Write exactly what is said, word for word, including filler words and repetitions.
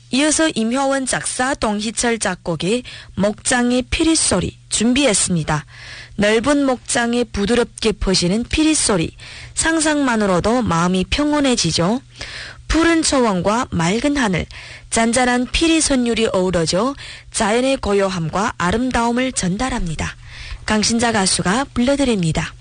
이어서 임효원 작사, 동희철 작곡의 목장의 피릿소리 준비했습니다. 넓은 목장에 부드럽게 퍼지는 피릿소리, 상상만으로도 마음이 평온해지죠. 푸른 초원과 맑은 하늘, 잔잔한 피리 선율이 어우러져 자연의 고요함과 아름다움을 전달합니다. 강신자 가수가 불러드립니다.